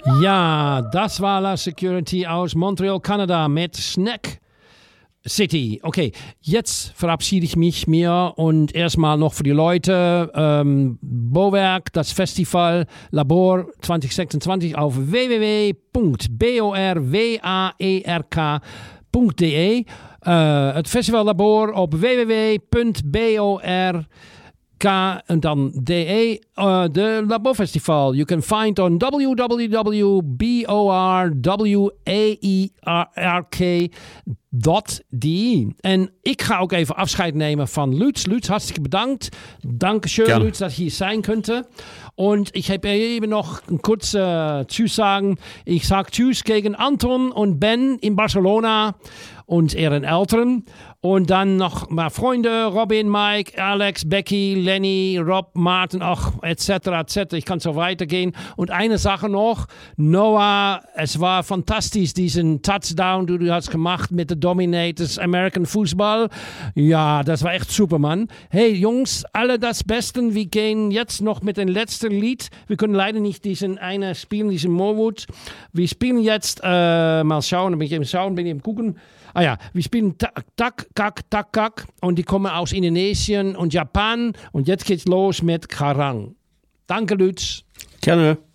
Ja, das war La Security aus Montreal, Kanada mit Snack City. Okay, jetzt verabschiede ich mich mir und erstmal noch für die Leute Bowerk, das Festival Labor 2026 auf www.borwerk.de. Het Festival Labor op www.bork en dan DE, de Laborfestival. You can find on www.borwerk.de. En ik ga ook even afscheid nemen van Lutz. Lutz, hartstikke bedankt. Dankeschön, Gerne. Lutz, dass ich hier sein könnte. Und ich habe eben noch ein kurze Zusagen. Ich sage Tschüss gegen Anton und Ben in Barcelona und ihren Eltern. Und dann noch mal Freunde, Robin, Mike, Alex, Becky, Lenny, Rob, Martin, etc. Ich kann so weitergehen. Und eine Sache noch, Noah, es war fantastisch, diesen Touchdown, den du hast gemacht mit den Dominators American Fußball. Ja, das war echt super, Mann. Hey, Jungs, alle das Beste. Wir gehen jetzt noch mit dem letzten Lied. Wir können leider nicht diesen eine spielen, diesen Morwood. Wir spielen jetzt, mal schauen, bin ich eben gucken. Ah ja, wir spielen Tak, Kak, Tak, Kak und die kommen aus Indonesien und Japan und jetzt geht's los mit Karang. Danke, Lutz. Gerne.